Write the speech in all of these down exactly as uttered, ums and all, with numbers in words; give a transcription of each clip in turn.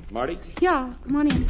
Marty? Yeah, come on in.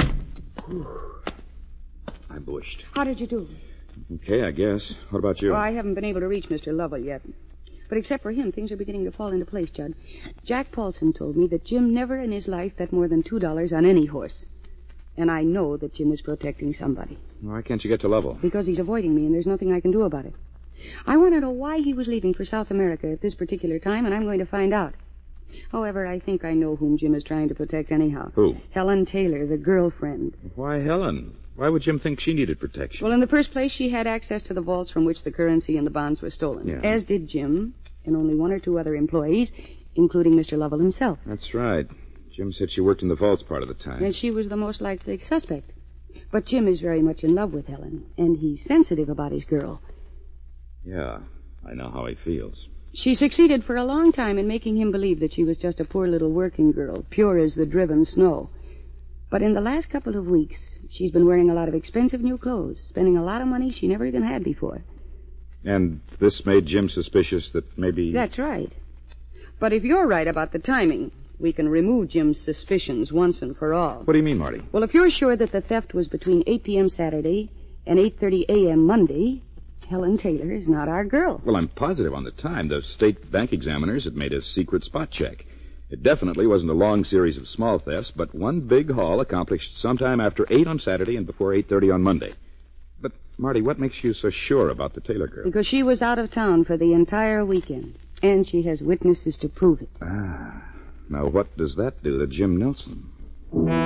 I bushed. How did you do? Okay, I guess. What about you? Oh, I haven't been able to reach Mister Lovell yet. But except for him, things are beginning to fall into place, Judd. Jack Paulson told me that Jim never in his life bet more than two dollars on any horse. And I know that Jim is protecting somebody. Why can't you get to Lovell? Because he's avoiding me, and there's nothing I can do about it. I want to know why he was leaving for South America at this particular time, and I'm going to find out. However, I think I know whom Jim is trying to protect anyhow. Who? Helen Taylor, the girlfriend. Why Helen? Why would Jim think she needed protection? Well, in the first place, she had access to the vaults from which the currency and the bonds were stolen. Yeah. As did Jim, and only one or two other employees, including Mister Lovell himself. That's right. Jim said she worked in the vaults part of the time. And she was the most likely suspect. But Jim is very much in love with Helen, and he's sensitive about his girl. Yeah, I know how he feels. She succeeded for a long time in making him believe that she was just a poor little working girl, pure as the driven snow. But in the last couple of weeks, she's been wearing a lot of expensive new clothes, spending a lot of money she never even had before. And this made Jim suspicious that maybe... That's right. But if you're right about the timing, we can remove Jim's suspicions once and for all. What do you mean, Marty? Well, if you're sure that the theft was between eight p.m. Saturday and eight thirty a.m. Monday, Helen Taylor is not our girl. Well, I'm positive on the time. The state bank examiners had made a secret spot check. It definitely wasn't a long series of small thefts, but one big haul accomplished sometime after eight on Saturday and before eight thirty on Monday. But, Marty, what makes you so sure about the Taylor girl? Because she was out of town for the entire weekend, and she has witnesses to prove it. Ah, now what does that do to Jim Nelson?